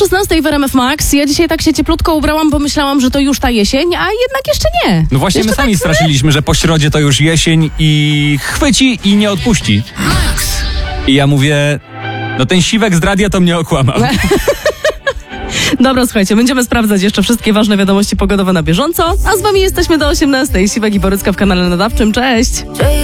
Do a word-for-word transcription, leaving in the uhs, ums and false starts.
szesnastej w R M F Max. Ja dzisiaj tak się cieplutko ubrałam, pomyślałam, że to już ta jesień, a jednak jeszcze nie. No właśnie jeszcze my sami tak straszyliśmy, że po środzie to już jesień i chwyci i nie odpuści. I ja mówię, no ten siwek z radia to mnie okłamał. Dobra, słuchajcie, będziemy sprawdzać jeszcze wszystkie ważne wiadomości pogodowe na bieżąco, a z wami jesteśmy do osiemnastej. Siwek i Borycka w kanale nadawczym. Cześć!